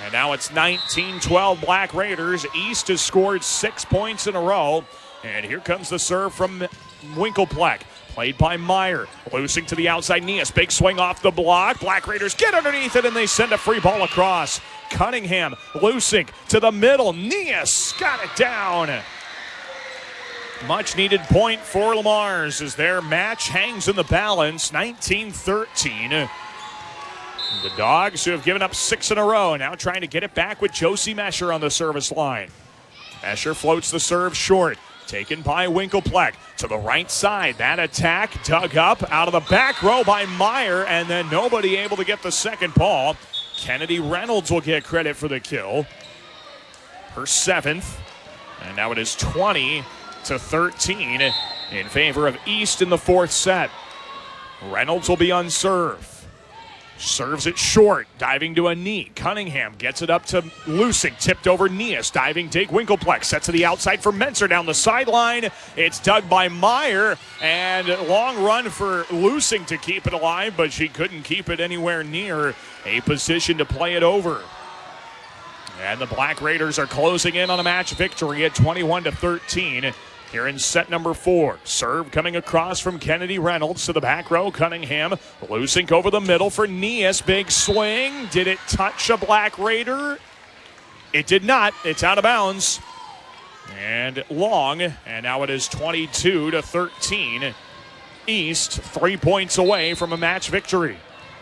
And now it's 19-12 Black Raiders. East has scored 6 points in a row. And here comes the serve from Winkelpleck. Played by Meyer. Loosing to the outside. Nias. Big swing off the block. Black Raiders get underneath it and they send a free ball across. Cunningham loosing to the middle. Nias got it down. Much needed point for Lamar's as their match hangs in the balance. 19-13. The Dogs, who have given up 6 in a row, now trying to get it back with Josie Mesher on the service line. Mesher floats the serve short. Taken by Winkelpleck to the right side. That attack dug up out of the back row by Meyer, and then nobody able to get the second ball. Kennedy Reynolds will get credit for the kill. Her 7th. And now it is 20-13 in favor of East in the 4th set. Reynolds will be on serve. Serves it short, diving to a knee. Cunningham gets it up to Lusing, tipped over Nias. Diving dig, Winkelpleck sets to the outside for Menser down the sideline. It's dug by Meyer, and long run for Lusing to keep it alive, but she couldn't keep it anywhere near a position to play it over. And the Black Raiders are closing in on a match victory at 21-13. Here in set number 4. Serve coming across from Kennedy Reynolds to the back row. Cunningham loosing over the middle for Nias. Big swing. Did it touch a Black Raider? It did not. It's out of bounds. And long. And now it is 22-13. East 3 points away from a match victory.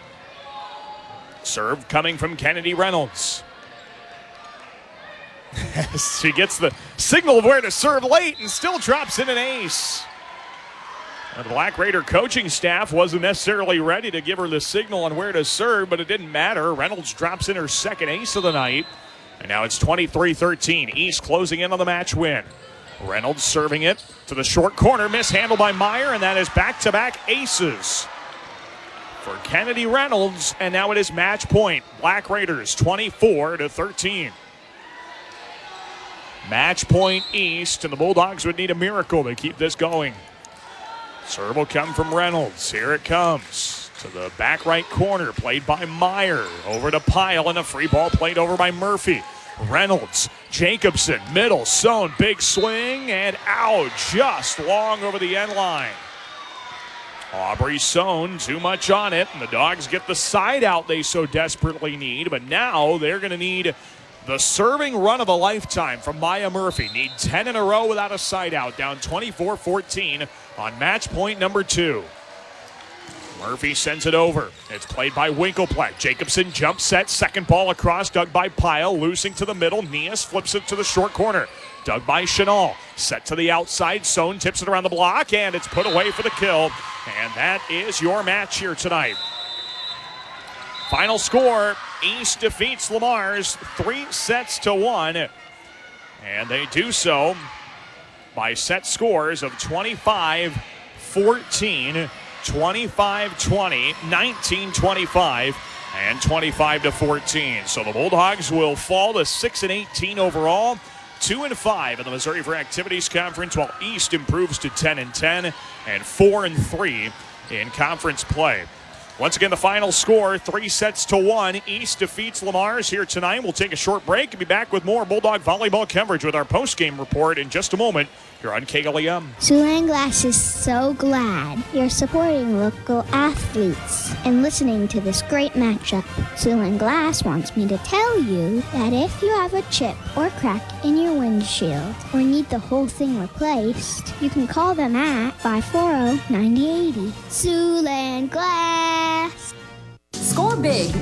Serve coming from Kennedy Reynolds. She gets the signal of where to serve late and still drops in an ace. The Black Raider coaching staff wasn't necessarily ready to give her the signal on where to serve, but it didn't matter. Reynolds drops in her second ace of the night. And now it's 23-13. East closing in on the match win. Reynolds serving it to the short corner. Mishandled by Meyer, and that is back-to-back aces for Kennedy Reynolds. And now it is match point. Black Raiders 24-13. Match point East, and the Bulldogs would need a miracle to keep this going. Serve will come from Reynolds. Here it comes to the back right corner, played by Meyer. Over to Pyle, and a free ball played over by Murphy. Reynolds, Jacobson, middle, Sohn, big swing, and out, just long over the end line. Aubrey Sohn, too much on it, and the Dogs get the side out they so desperately need, but now they're going to need the serving run of a lifetime from Maya Murphy. Need 10 in a row without a side out, down 24-14 on match point number 2. Murphy sends it over. It's played by Winkelpleck. Jacobson jump set, second ball across, dug by Pyle, loosing to the middle. Nias flips it to the short corner. Dug by Chenal, set to the outside. Sohn tips it around the block, and it's put away for the kill. And that is your match here tonight. Final score, East defeats Lamar's 3-1. And they do so by set scores of 25-14, 25-20, 19-25, and 25-14. So the Bulldogs will fall to 6-18 overall, 2-5 in the Missouri for Activities Conference, while East improves to 10-10 and 4-3 in conference play. Once again, the final score, 3-1. East defeats Lamar's here tonight. We'll take a short break and be back with more Bulldog volleyball coverage with our post-game report in just a moment here on KLEM. Siouxland Glass is so glad you're supporting local athletes and listening to this great matchup. Siouxland Glass wants me to tell you that if you have a chip or crack in your windshield or need the whole thing replaced, you can call them at 540-9080. Siouxland Glass. Score big